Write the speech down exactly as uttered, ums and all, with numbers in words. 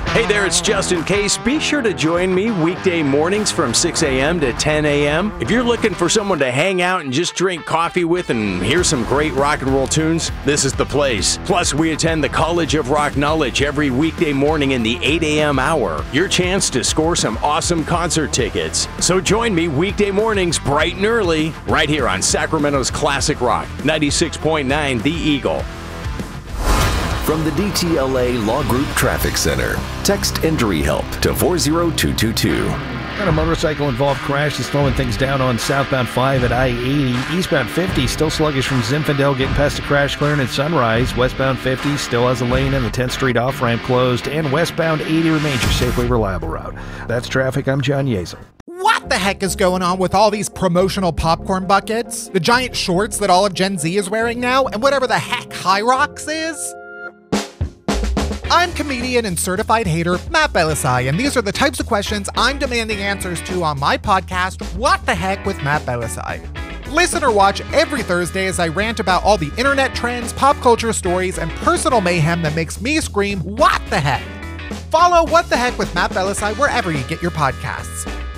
Hey there, it's Justin Case. Be sure to join me weekday mornings from six a.m. to ten a.m. If you're looking for someone to hang out and just drink coffee with and hear some great rock and roll tunes, this is the place. Plus, we attend the College of Rock Knowledge every weekday morning in the eight a.m. hour. Your chance to score some awesome concert tickets. So join me weekday mornings bright and early right here on Sacramento's Classic Rock, ninety-six point nine The Eagle. From the D T L A Law Group Traffic Center, text injury help to four zero two two two. And a motorcycle-involved crash is slowing things down on southbound five at I eighty. Eastbound fifty still sluggish from Zinfandel getting past the crash clearing at Sunrise. Westbound fifty still has a lane and the tenth Street off-ramp closed. And westbound eighty remains your safely reliable route. That's traffic. I'm John Yeazel. What the heck is going on with all these promotional popcorn buckets? The giant shorts that all of Gen Z is wearing now? And whatever the heck High Rocks is? I'm comedian and certified hater Matt Belisai, and these are the types of questions I'm demanding answers to on my podcast, What the Heck with Matt Belisai. Listen or watch every Thursday as I rant about all the internet trends, pop culture stories, and personal mayhem that makes me scream, what the heck? Follow What the Heck with Matt Belisai wherever you get your podcasts.